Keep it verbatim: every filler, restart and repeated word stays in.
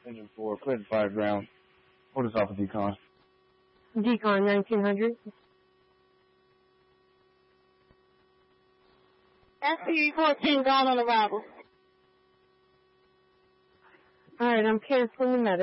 Engine four, clear to fire ground. Hold us off of decon. Decon nineteen hundred. S P fourteen gone on arrival. Alright, I'm canceling the medic.